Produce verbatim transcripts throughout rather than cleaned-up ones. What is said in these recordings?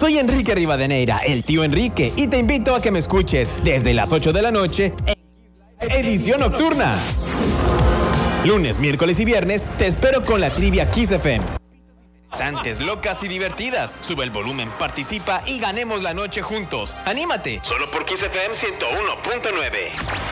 Soy Enrique Rivadeneira, el tío Enrique, y te invito a que me escuches desde las ocho de la noche en Edición Nocturna. Lunes, miércoles y viernes te espero con la trivia Kiss F M. Interesantes, locas y divertidas. Sube el volumen, participa y ganemos la noche juntos. ¡Anímate! Solo por Kiss F M ciento uno punto nueve.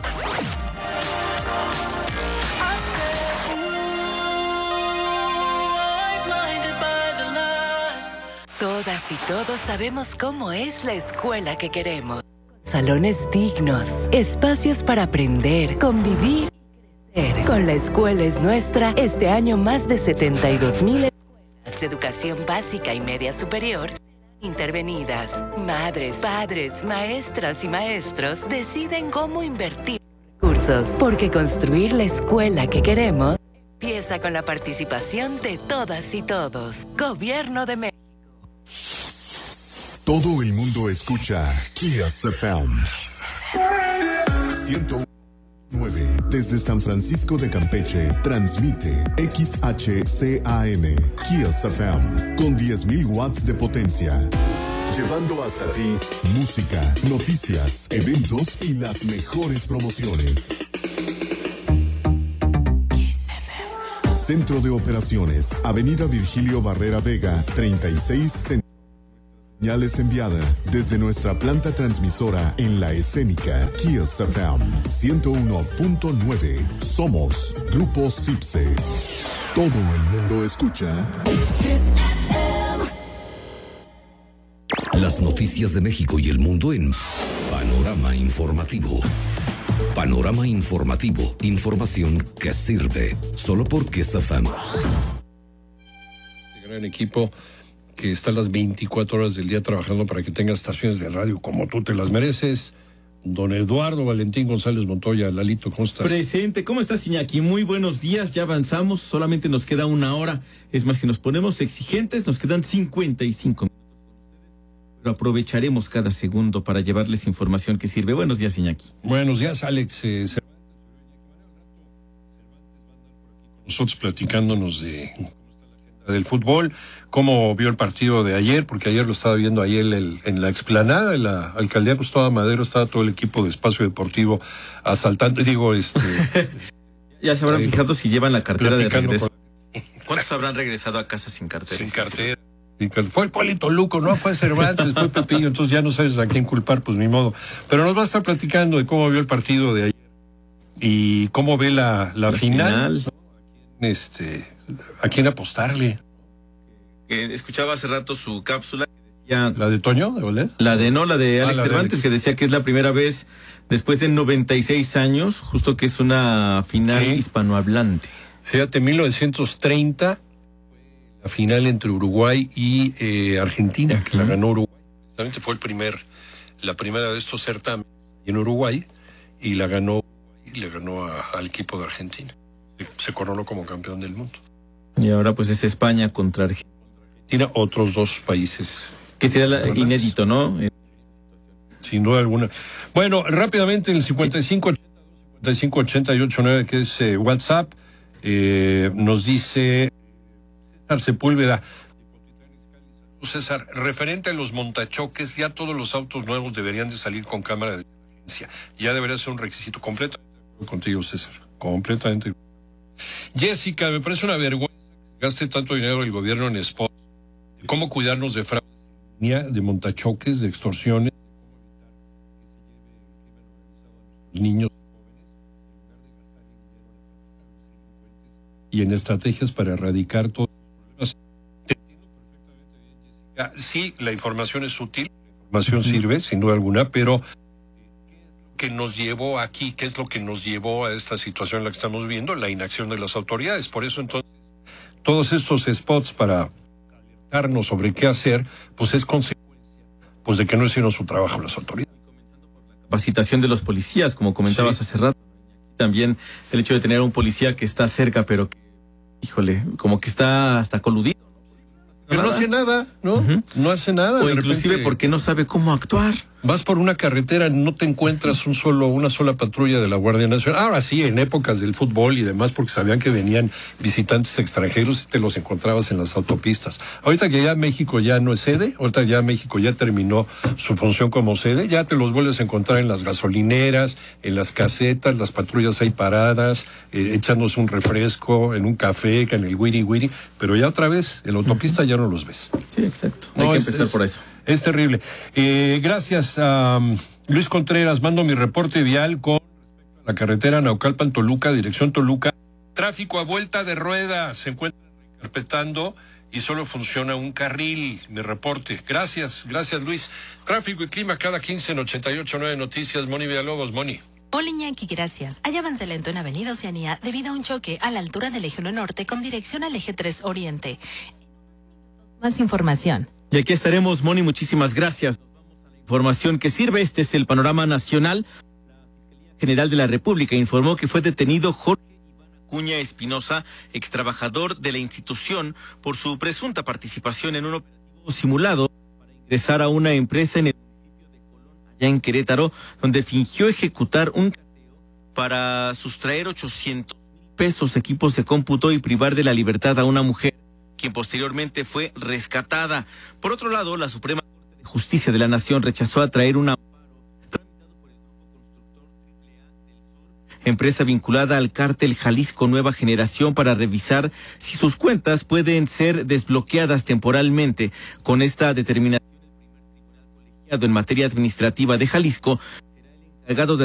Todas y todos sabemos cómo es la escuela que queremos. Salones dignos, espacios para aprender, convivir y crecer. Con La Escuela Es Nuestra, este año más de setenta y dos mil escuelas de educación básica y media superior intervenidas. Madres, padres, maestras y maestros deciden cómo invertir recursos, porque construir la escuela que queremos empieza con la participación de todas y todos. Gobierno de México. Todo el mundo escucha Kiss F M ciento nueve. Desde San Francisco de Campeche transmite X H C A M Kiss F M con diez mil watts de potencia, llevando hasta ti música, noticias, eventos y las mejores promociones. Centro de Operaciones, Avenida Virgilio Barrera Vega, treinta y seis, señales enviada desde nuestra planta transmisora en La Escénica, Kiss F M ciento uno punto nueve. Somos Grupo Cipse. Todo el mundo escucha Kiss F M. Las noticias de México y el mundo en Panorama Informativo. Panorama Informativo, información que sirve, solo por Kiss F M. Este gran equipo que está las veinticuatro horas del día trabajando para que tenga estaciones de radio como tú te las mereces. Don Eduardo Valentín González Montoya. Lalito, ¿cómo estás? Presente, ¿cómo estás, Iñaki? Muy buenos días, ya avanzamos, solamente nos queda una hora. Es más, si nos ponemos exigentes, nos quedan cincuenta y cinco minutos. Pero aprovecharemos cada segundo para llevarles información que sirve. Buenos días, Iñaki. Buenos días, Alex. Eh, nosotros platicándonos de del fútbol, cómo vio el partido de ayer, porque ayer lo estaba viendo ahí el, el, en la explanada de la alcaldía Gustavo Madero, estaba todo el equipo de Espacio Deportivo asaltando, digo, este... ya se habrán eh, fijado si llevan la cartera de regreso. Con... ¿Cuántos habrán regresado a casa sin cartera? Sin cartera. Fue el Polito Luco, no fue Cervantes, fue Pepillo, entonces ya no sabes a quién culpar, pues ni modo. Pero nos va a estar platicando de cómo vio el partido de ayer y cómo ve la, la, la final. final. Este, ¿a quién apostarle? Eh, escuchaba hace rato su cápsula que decía... ¿La de Toño? ¿De Oled? La de no, la de Alex ah, la Cervantes, de Alex. Que decía que es la primera vez después de noventa y seis años, justo que es una final sí. hispanohablante. Fíjate, mil novecientos treinta, la final entre Uruguay y eh, Argentina, uh-huh. que la ganó Uruguay. Realmente fue el primer, la primera de estos certámenes en Uruguay, y la ganó, y le ganó a, al equipo de Argentina. Se, se coronó como campeón del mundo. Y ahora pues es España contra Argentina. Tiene otros dos países. Que sería la, inédito, ¿no? Sin duda alguna. Bueno, rápidamente en el cincuenta y cinco ochenta y ocho nueve, que es eh, WhatsApp, eh, nos dice César Sepúlveda. César, referente a los montachoques, ya todos los autos nuevos deberían de salir con cámara de emergencia. Ya debería ser un requisito. Completamente contigo, César. Completamente. Jessica, me parece una vergüenza que gaste tanto dinero el gobierno en spots. ¿Cómo cuidarnos de fraude, de montachoques, de extorsiones? Los niños. Y en estrategias para erradicar todos los problemas. Te entiendo perfectamente bien, Jessica. Sí, la información es útil, la información sirve, sin duda alguna, pero ¿qué es lo que nos llevó aquí? ¿Qué es lo que nos llevó a esta situación en la que estamos viendo? La inacción de las autoridades. Por eso, entonces, todos estos spots para alertarnos sobre qué hacer, pues es consecuencia pues de que no hicieron su trabajo las autoridades. Capacitación de los policías, como comentabas sí. hace rato. También el hecho de tener un policía que está cerca, pero que, híjole, como que está hasta coludido. Que no hace nada, ¿no? Uh-huh. No hace nada. O inclusive repente... porque no sabe cómo actuar. Vas por una carretera, no te encuentras un solo, una sola patrulla de la Guardia Nacional. Ahora sí, en épocas del fútbol y demás, porque sabían que venían visitantes extranjeros y te los encontrabas en las autopistas. Ahorita que ya México ya no es sede, ahorita ya México ya terminó su función como sede, ya te los vuelves a encontrar en las gasolineras, en las casetas, las patrullas ahí paradas, eh, echándose un refresco, en un café, en el wiri wiri, pero ya otra vez, en la autopista ya no los ves. Sí, exacto. No, Hay que es, empezar es, por eso. Es terrible. Eh, gracias a um, Luis Contreras. Mando mi reporte vial con respecto a la carretera Naucalpan-Toluca, dirección Toluca. Tráfico a vuelta de rueda. Se encuentra recarpetando y solo funciona un carril. Mi reporte. Gracias, gracias Luis. Tráfico y clima cada quince en ochenta y ocho punto nueve Noticias. Moni Villalobos, Moni. Hola Iñaki, gracias. Hay avance lento en Avenida Oceanía debido a un choque a la altura del Eje uno Norte con dirección al Eje tres Oriente. Más información. Y aquí estaremos, Moni, muchísimas gracias. Nos vamos a la información que sirve. Este es el panorama nacional. La Fiscalía General de la República informó que fue detenido Jorge Iván Acuña Espinosa, ex trabajador de la institución, por su presunta participación en un operativo simulado para ingresar a una empresa en el municipio de Colón, allá en Querétaro, donde fingió ejecutar un cateo para sustraer ochocientos mil pesos, equipos de cómputo y privar de la libertad a una mujer, quien posteriormente fue rescatada. Por otro lado, la Suprema Corte de Justicia de la Nación rechazó atraer un amparo tramitado por el Grupo Constructor Triple A del Sur, empresa vinculada al cártel Jalisco Nueva Generación, para revisar si sus cuentas pueden ser desbloqueadas temporalmente. Con esta determinación, el primer tribunal colegiado en materia administrativa de Jalisco será el encargado de